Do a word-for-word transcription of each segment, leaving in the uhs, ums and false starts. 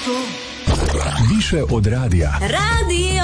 životu. Više od radija. Radio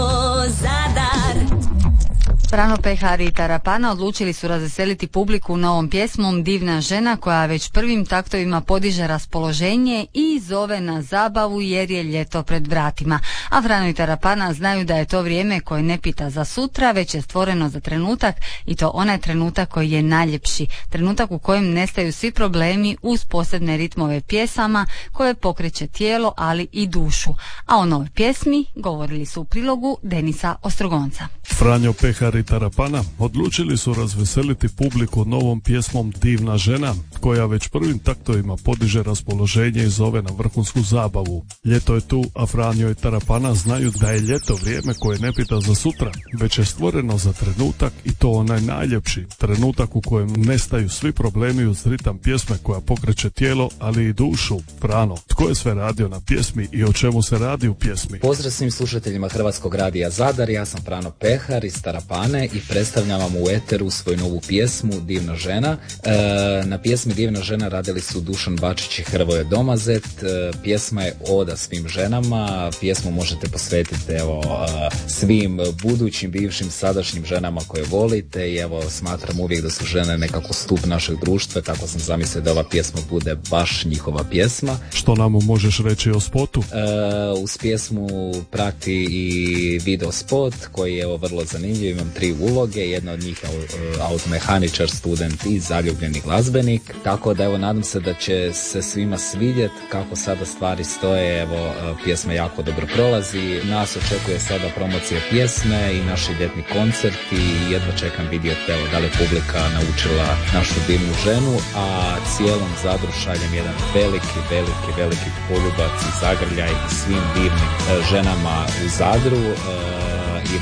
Zadar. Frano Pehar i Tarapana odlučili su razveseliti publiku novom pjesmom Divna žena, koja već prvim taktovima podiže raspoloženje i zove na zabavu jer je ljeto pred vratima. A Frano i Tarapana znaju da je to vrijeme koje ne pita za sutra, već je stvoreno za trenutak, i to onaj trenutak koji je najljepši. Trenutak u kojem nestaju svi problemi uz posebne ritmove pjesama koje pokreće tijelo, ali i dušu. A o novoj pjesmi govorili su u prilogu Denisa Ostrogonca. Franjo Pehar i Tarapana odlučili su razveseliti publiku novom pjesmom Divna žena, koja već prvim taktovima podiže raspoloženje i zove na vrhunsku zabavu. Ljeto je tu, a Franjo i Tarapana znaju da je ljeto vrijeme koje ne pita za sutra, već je stvoreno za trenutak, i to onaj najljepši, trenutak u kojem nestaju svi problemi uz ritam pjesme koja pokreće tijelo, ali i dušu. Frano, tko je sve radio na pjesmi i o čemu se radi u pjesmi? Pozdrav svim slušateljima Hrvatskog radija Zadar, ja sam Frano Pehar iz Tarapane i predstavljam vam u eteru svoju novu pjesmu Divna žena. E, na pjesmi Divna žena radili su Dušan Bačić i Hrvoje Domazet. E, pjesma je oda svim ženama, pjesmu možete posvetiti evo, e, svim budućim, bivšim, sadašnjim ženama koje volite, i evo smatram uvijek da su žene nekako stup našeg društva, tako sam zamislio da ova pjesma bude baš njihova pjesma. Što nam možeš reći o spotu? E, uz pjesmu prati i video spot koji je evo vrlo zanimljiv, imam tri uloge, jedna od njih je automehaničar, student i zaljubljeni glazbenik, tako da evo nadam se da će se svima svidjeti kako sada stvari stoje. Evo pjesma jako dobro prolazi, nas očekuje sada promocija pjesme i naši ljetni koncerti i jedva čekam vidjeti evo da li je publika naučila našu divnu ženu, a cijelom Zadru šaljem jedan veliki, veliki, veliki poljubac i zagrljaj svim divnim ženama u Zadru.